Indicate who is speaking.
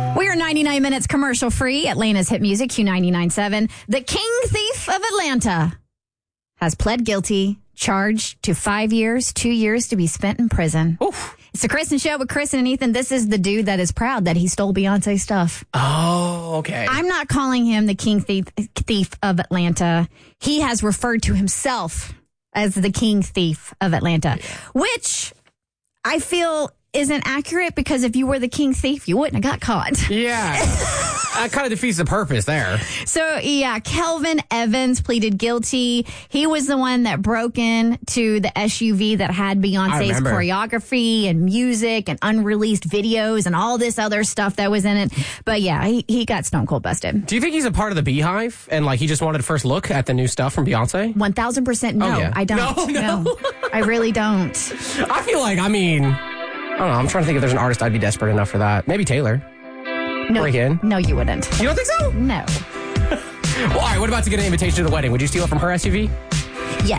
Speaker 1: We are 99 minutes commercial free. Atlanta's hit music, Q99.7. The King Thief of Atlanta has pled guilty, charged to 5 years, 2 years to be spent in prison.
Speaker 2: Oof.
Speaker 1: It's the Kristen Show with Kristen and Ethan. This is the dude that is proud that he stole Beyonce's stuff.
Speaker 2: Oh, okay.
Speaker 1: I'm not calling him the King Thief of Atlanta. He has referred to himself as the King Thief of Atlanta, which I feel isn't accurate because if you were the King Thief, you wouldn't have got caught.
Speaker 2: Yeah. That kind of defeats the purpose there.
Speaker 1: So, yeah, Kelvin Evans pleaded guilty. He was the one that broke into the SUV that had Beyonce's choreography and music and unreleased videos and all this other stuff that was in it. But, yeah, he got stone cold busted.
Speaker 2: Do you think he's a part of the Beehive and, like, he just wanted a first look at the new stuff from Beyonce?
Speaker 1: 1,000% no.
Speaker 2: Oh, yeah.
Speaker 1: I don't.
Speaker 2: No.
Speaker 1: I really don't.
Speaker 2: I feel like, I don't know. I'm trying to think if there's an artist I'd be desperate enough for that. Maybe Taylor.
Speaker 1: No,
Speaker 2: Break in.
Speaker 1: No, you wouldn't.
Speaker 2: You don't think so?
Speaker 1: No.
Speaker 2: Well, all right, what about to get an invitation to the wedding? Would you steal it from her SUV?
Speaker 1: Yes.